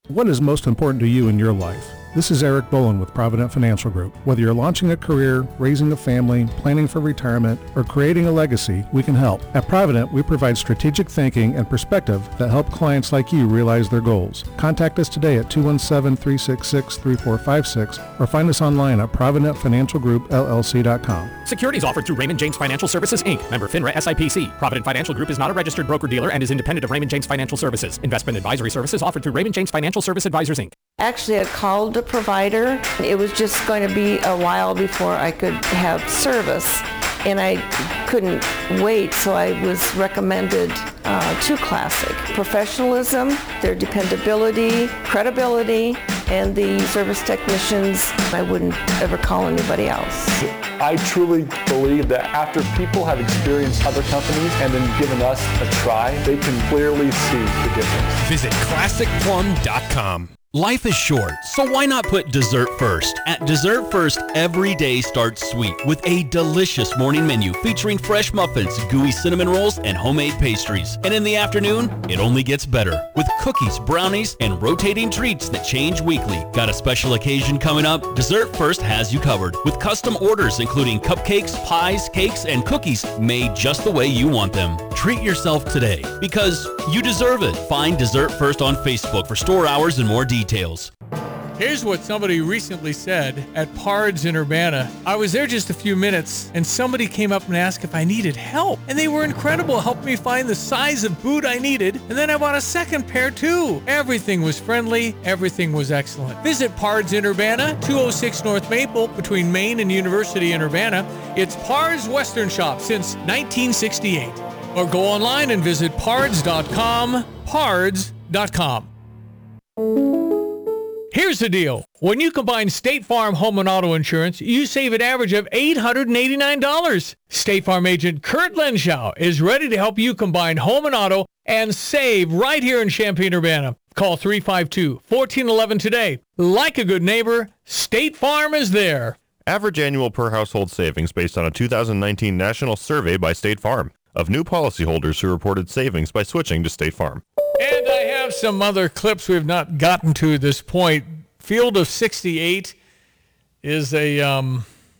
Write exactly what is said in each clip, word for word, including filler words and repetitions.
What is most important to you in your life? This is Eric Bowen with Provident Financial Group. Whether you're launching a career, raising a family, planning for retirement, or creating a legacy, we can help. At Provident, we provide strategic thinking and perspective that help clients like you realize their goals. Contact us today at two one seven, three six six, three four five six or find us online at provident financial group l l c dot com. Securities offered through Raymond James Financial Services, Incorporated. Member FINRA S I P C. Provident Financial Group is not a registered broker-dealer and is independent of Raymond James Financial Services. Investment advisory services offered through Raymond James Financial Service Advisors, Incorporated. Actually, I called the provider. It was just going to be a while before I could have service, and I couldn't wait, so I was recommended uh, to Classic. Professionalism, their dependability, credibility, and the service technicians, I wouldn't ever call anybody else. I truly believe that after people have experienced other companies and then given us a try, they can clearly see the difference. Visit classic plum dot com. Life is short, so why not put dessert first? At Dessert First, every day starts sweet with a delicious morning menu featuring fresh muffins, gooey cinnamon rolls, and homemade pastries. And in the afternoon, it only gets better with cookies, brownies, and rotating treats that change weekly. Got a special occasion coming up? Dessert First has you covered with custom orders including cupcakes, pies, cakes, and cookies made just the way you want them. Treat yourself today because you deserve it. Find Dessert First on Facebook for store hours and more details. Details. Here's what somebody recently said at Pards in Urbana. I was there just a few minutes and somebody came up and asked if I needed help. And they were incredible, helped me find the size of boot I needed. And then I bought a second pair too. Everything was friendly. Everything was excellent. Visit Pards in Urbana, two oh six North Maple between Main and University in Urbana. It's Pards Western Shop since nineteen sixty-eight. Or go online and visit pards dot com, pards dot com. Here's the deal. When you combine State Farm home and auto insurance, you save an average of eight hundred eighty-nine dollars. State Farm agent Kurt Lenschow is ready to help you combine home and auto and save right here in Champaign-Urbana. Call three five two, one four one one today. Like a good neighbor, State Farm is there. Average annual per household savings based on a two thousand nineteen national survey by State Farm of new policyholders who reported savings by switching to State Farm. And I have some other clips we have not gotten to at this point. Field of sixty-eight is a, um,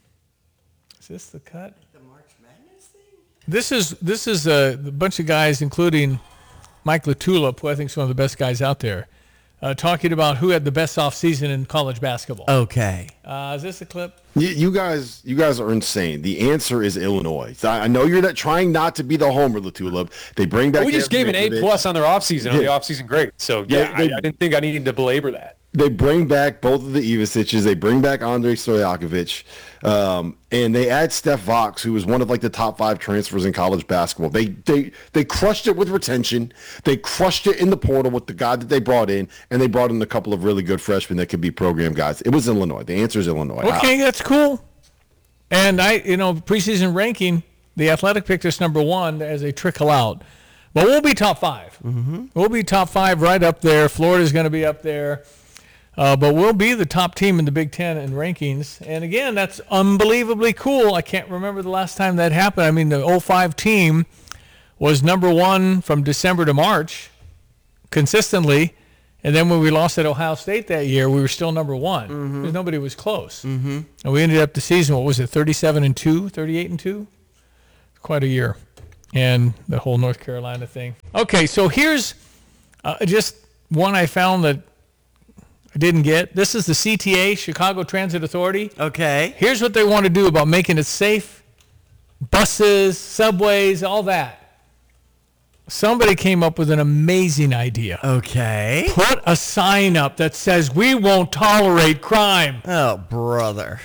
is this the cut? The March Madness thing? This is, this is a, a bunch of guys, including Mike LaTulip, who I think is one of the best guys out there, uh, talking about who had the best offseason in college basketball. Okay. Uh, is this a clip? You, you guys, you guys are insane. The answer is Illinois. So I, I know you're not trying not to be the homer, LaTulip. They bring back. We just gave an A plus on their offseason, on the offseason grade. So yeah, they, they, I, I didn't think I needed to belabor that. They bring back both of the Ivasiches. They bring back Andrei Stojakovic, um, and they add Steph Vox, who was one of like the top five transfers in college basketball. They they they crushed it with retention. They crushed it in the portal with the guy that they brought in, and they brought in a couple of really good freshmen that could be program guys. It was Illinois. The answer is Illinois. Okay, that's cool. And I, you know, preseason ranking, the Athletic picked us number one as they trickle out. But we'll be top five. Mm-hmm. We'll be top five right up there. Florida's going to be up there. Uh, but we'll be the top team in the Big Ten in rankings. And again, that's unbelievably cool. I can't remember the last time that happened. I mean, the oh five team was number one from December to March consistently. And then when we lost at Ohio State that year, we were still number one mm-hmm. because nobody was close. Mm-hmm. And we ended up the season, what was it, thirty-seven and two, thirty-eight and two? Quite a year. And the whole North Carolina thing. Okay, so here's uh, just one I found that I didn't get. This is the C T A, Chicago Transit Authority. Okay. Here's what they want to do about making it safe. Buses, subways, all that. Somebody came up with an amazing idea. Okay. Put a sign up that says, "We won't tolerate crime." Oh, brother.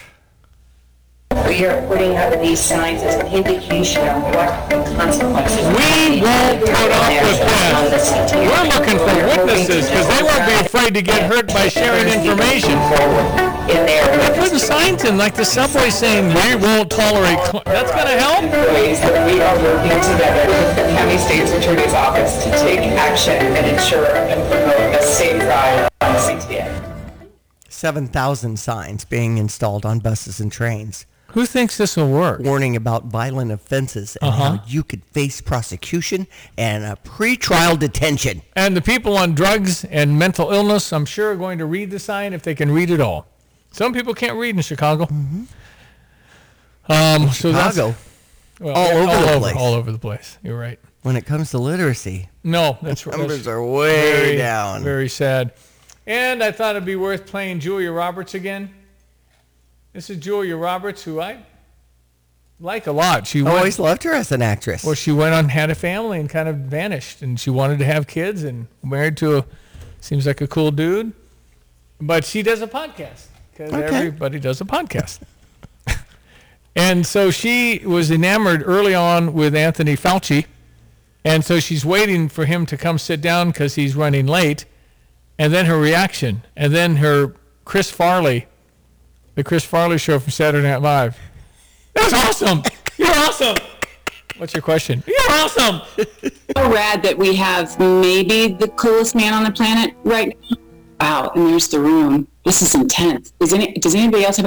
We are putting up these signs as an indication of what consequences. We won't put up with this. We're looking for witnesses because they won't be afraid to get hurt by sharing information. In there. They're putting signs in like the subway saying, "We won't tolerate crime." That's going to help? Ways that we are working together with the County State's Attorney's Office to take action and ensure and promote a safe ride on C T A. seven thousand signs being installed on buses and trains. Who thinks this will work? Warning about violent offenses and Uh-huh. how you could face prosecution and a pretrial detention. And the people on drugs and mental illness, I'm sure, are going to read the sign if they can read it all. Some people can't read in Chicago. Mm-hmm. Um, so Chicago, that's, well, all yeah, over all the over, place. all over the place. You're right. When it comes to literacy, No, that's right. numbers That's are way very, down. Very sad. And I thought it'd be worth playing Julia Roberts again. This is Julia Roberts, who I like a lot. She I went, always loved her as an actress. well, she went on, had a family, and kind of vanished. And she wanted to have kids, and married to a, seems like a cool dude. But she does a podcast because Okay. everybody does a podcast. And so she was enamored early on with Anthony Fauci. And so she's waiting for him to come sit down because he's running late. And then her reaction. And then her Chris Farley, the Chris Farley show from Saturday Night Live. That's awesome. You're awesome. What's your question? You're awesome. So rad that we have maybe the coolest man on the planet right now. Wow, and there's the room. This is intense. Does any does anybody else have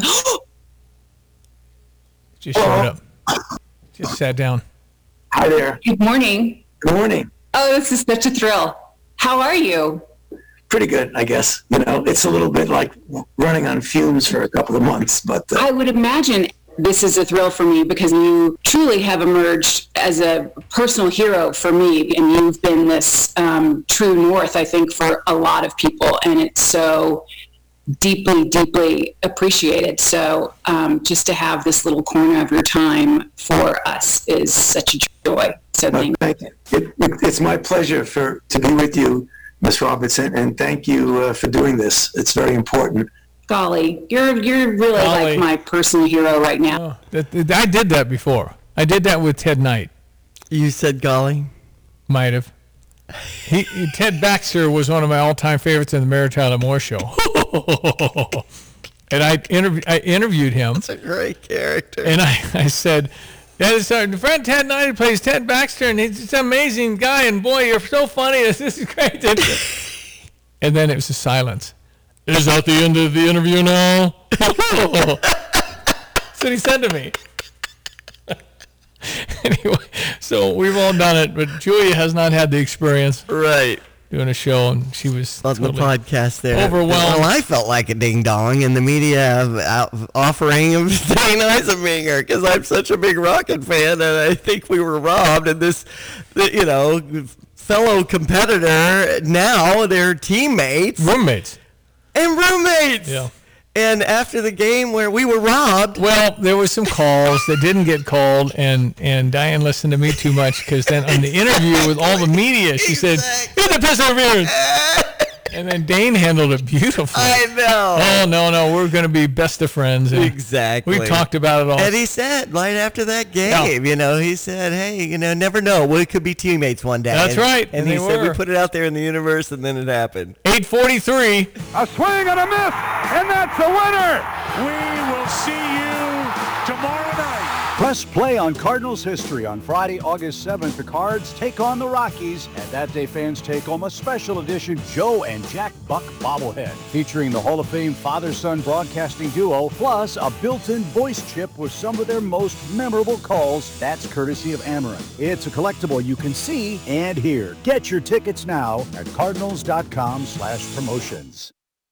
Just showed up. Just sat down. Hi there. Good morning. Good morning. Oh, this is such a thrill. How are you? Pretty good, I guess. You know, it's a little bit like running on fumes for a couple of months, but uh, I would imagine this is a thrill for me because you truly have emerged as a personal hero for me, and you've been this um, true north, I think, for a lot of people, and it's so deeply, deeply appreciated. So um, just to have this little corner of your time for us is such a joy. So uh, thank, thank you. It, it, it's my pleasure for to be with you, Miss Robertson, and thank you uh, for doing this. It's very important. Golly, you're you're really Golly. like my personal hero right now. Oh, that, that- I did that before. I did that with Ted Knight. You said golly? Might have. He, he- Ted Baxter was one of my all-time favorites in the Mary Tyler Moore Show. And I, interv- I interviewed him. That's a great character. And I, I said, that is our friend Ted Knight who plays Ted Baxter, and he's an amazing guy, and boy, you're so funny. This is great. And then it was a silence. Is that the end of the interview now? That's what he said to me. Anyway, so we've all done it, but Julia has not had the experience. Right. Doing a show, and she was On the totally podcast there. overwhelmed. Well, I felt like a ding dong in the media of, of offering of Dane Eisenbinger because I'm such a big Rocket fan, and I think we were robbed. And this, the, you know, fellow competitor, now they're teammates. Roommates. And roommates. Yeah. And after the game where we were robbed. Well, there was some calls that didn't get called, and, and Diane listened to me too much because then on the interview with all the media, she said, "You're the piss interference." And then Dane handled it beautifully. I know. Oh, no, no, we're going to be best of friends. And Exactly. we talked about it all. And he said, right after that game, you know, he said, hey, you know, never know. We could be teammates one day. That's And- right, And, and he they said, were. we put it out there in the universe, and then it happened. eight forty-three. A swing and a miss, and that's a winner. We will see you tomorrow night. Press play on Cardinals history on Friday, August seventh. The Cards take on the Rockies, and that day fans take home a special edition Joe and Jack Buck bobblehead featuring the Hall of Fame father-son broadcasting duo, plus a built-in voice chip with some of their most memorable calls. That's courtesy of Amarin. It's a collectible you can see and hear. Get your tickets now at cardinals.com slash promotions.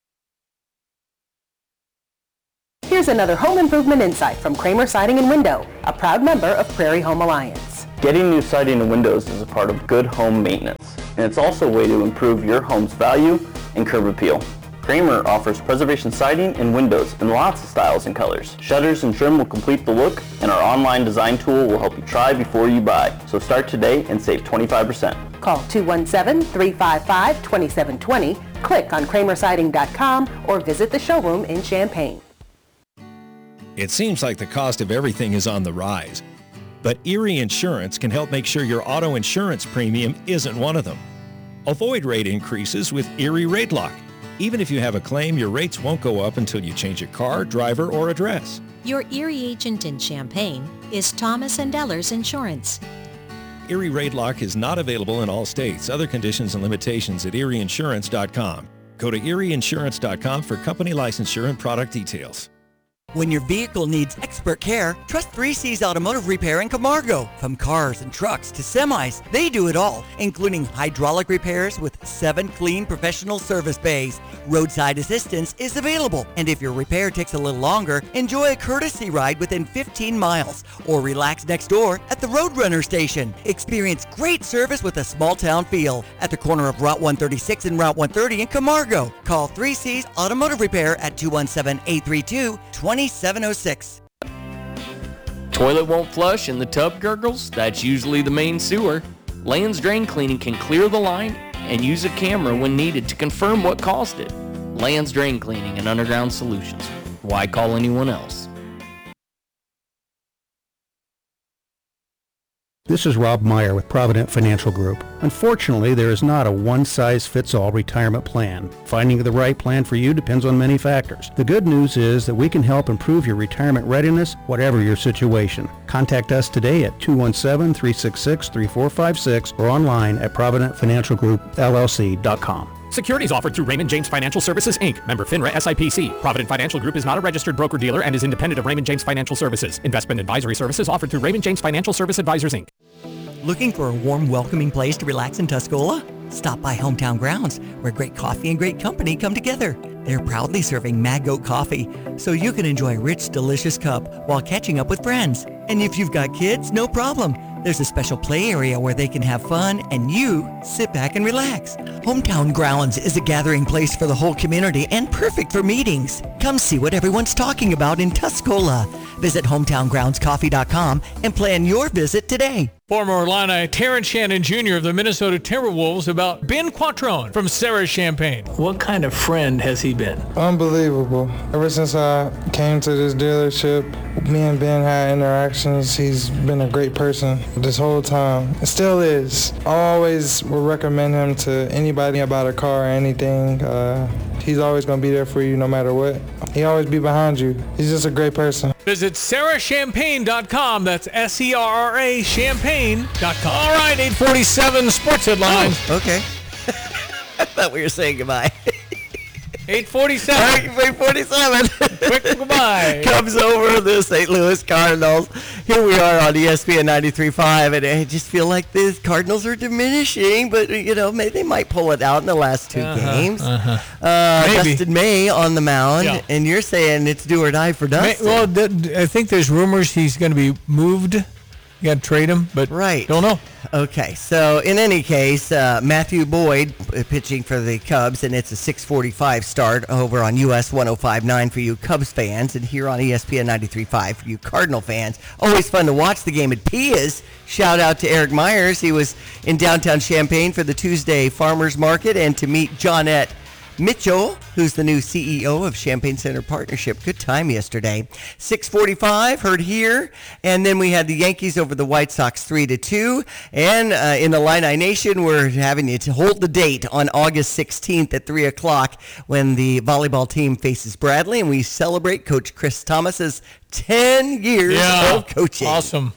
Here's another home improvement insight from Kramer Siding and Window, a proud member of Prairie Home Alliance. Getting new siding and windows is a part of good home maintenance, and it's also a way to improve your home's value and curb appeal. Kramer offers preservation siding and windows in lots of styles and colors. Shutters and trim will complete the look, and our online design tool will help you try before you buy. So start today and save twenty-five percent. Call two one seven, three five five, two seven two zero, click on kramer siding dot com, or visit the showroom in Champaign. It seems like the cost of everything is on the rise, but Erie Insurance can help make sure your auto insurance premium isn't one of them. Avoid rate increases with Erie Rate Lock. Even if you have a claim, your rates won't go up until you change your car, driver, or address. Your Erie agent in Champaign is Thomas and Ellers Insurance. Erie Rate Lock is not available in all states. Other conditions and limitations at erie insurance dot com. Go to erie insurance dot com for company licensure and product details. When your vehicle needs expert care, trust three C's Automotive Repair in Camargo. From cars and trucks to semis, they do it all, including hydraulic repairs with seven clean professional service bays. Roadside assistance is available, and if your repair takes a little longer, enjoy a courtesy ride within fifteen miles, or relax next door at the Roadrunner station. Experience great service with a small town feel at the corner of Route one thirty-six and Route one thirty in Camargo. Call three C's Automotive Repair at two one seven, eight three two, two seven oh six. Toilet won't flush and the tub gurgles? That's usually the main sewer. Land's Drain Cleaning can clear the line and use a camera when needed to confirm what caused it. Land's Drain Cleaning and Underground Solutions. Why call anyone else? This is Rob Meyer with Provident Financial Group. Unfortunately, there is not a one-size-fits-all retirement plan. Finding the right plan for you depends on many factors. The good news is that we can help improve your retirement readiness, whatever your situation. Contact us today at two one seven, three six six, three four five six or online at provident financial group L L C dot com. Securities offered through Raymond James Financial Services, Incorporated. Member FINRA S I P C. Provident Financial Group is not a registered broker-dealer and is independent of Raymond James Financial Services. Investment advisory services offered through Raymond James Financial Service Advisors, Incorporated. Looking for a warm, welcoming place to relax in Tuscola? Stop by Hometown Grounds, where great coffee and great company come together. They're proudly serving Mad Goat coffee, so you can enjoy a rich, delicious cup while catching up with friends. And if you've got kids, no problem. There's a special play area where they can have fun and you sit back and relax. Hometown Grounds is a gathering place for the whole community and perfect for meetings. Come see what everyone's talking about in Tuscola. Visit hometown grounds coffee dot com and plan your visit today. Former Illini Terrence Shannon Junior of the Minnesota Timberwolves about Ben Quattrone from Sarah Champagne. What kind of friend has he been? Unbelievable. Ever since I came to this dealership, me and Ben had interactions. He's been a great person this whole time. It still is. I always would recommend him to anybody about a car or anything. Uh, he's always going to be there for you no matter what. He always be behind you. He's just a great person. Visit sarah champagne dot com. That's S E R R A champagne dot com. All right, eight forty-seven sports headlines. Oh, okay. I thought we were saying goodbye. eight forty-seven. eight forty-seven. Quick goodbye. Comes over the Saint Louis Cardinals. Here we are on E S P N ninety-three point five, and I just feel like the Cardinals are diminishing, but, you know, maybe they might pull it out in the last two uh-huh, games. Uh-huh. Uh, Dustin May on the mound, yeah. And you're saying it's do or die for Dustin. May, well, th- I think there's rumors he's going to be moved. You got to trade him, but right. Don't know. Okay, so in any case, uh, Matthew Boyd pitching for the Cubs, and it's a six forty-five start over on U S one oh five point nine for you Cubs fans, and here on E S P N ninety-three point five for you Cardinal fans. Always fun to watch the game at Pia's. Shout out to Eric Myers. He was in downtown Champaign for the Tuesday Farmers Market and to meet Johnette Mitchell, who's the new C E O of Champaign Center Partnership. Good time yesterday. six forty-five, heard here. And then we had the Yankees over the White Sox three to two. And uh, in the Illini Nation, we're having you to hold the date on August sixteenth at three o'clock when the volleyball team faces Bradley. And we celebrate Coach Chris Thomas's ten years yeah, of coaching. Awesome.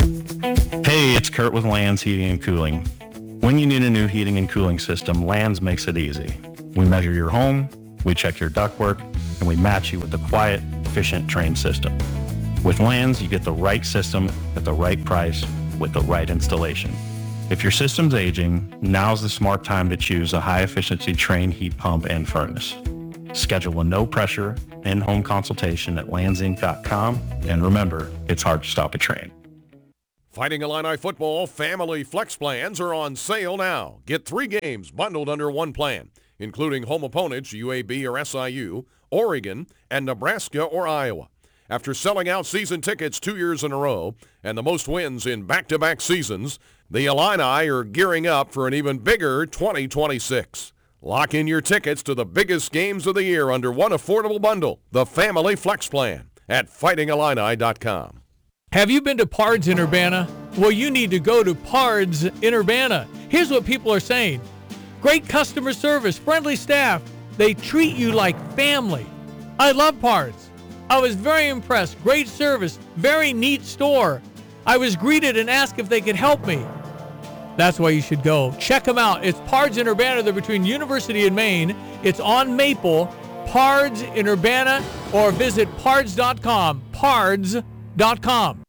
Hey, it's Kurt with Lands Heating and Cooling. When you need a new heating and cooling system, Lands makes it easy. We measure your home, we check your ductwork, and we match you with a quiet, efficient, trained system. With Lands, you get the right system at the right price with the right installation. If your system's aging, now's the smart time to choose a high-efficiency trained heat pump and furnace. Schedule a no-pressure, in-home consultation at lands inc dot com, and remember, it's hard to stop a train. Fighting Illini football family flex plans are on sale now. Get three games bundled under one plan, including home opponents U A B or S I U, Oregon, and Nebraska or Iowa. After selling out season tickets two years in a row and the most wins in back-to-back seasons, the Illini are gearing up for an even bigger twenty twenty-six. Lock in your tickets to the biggest games of the year under one affordable bundle, the Family Flex Plan, at fighting illini dot com. Have you been to Pards in Urbana? Well, you need to go to Pards in Urbana. Here's what people are saying. Great customer service, friendly staff. They treat you like family. I love Pards. I was very impressed. Great service, very neat store. I was greeted and asked if they could help me. That's why you should go. Check them out. It's Pards in Urbana. They're between University and Maine. It's on Maple. Pards in Urbana or visit pards dot com. pards dot com.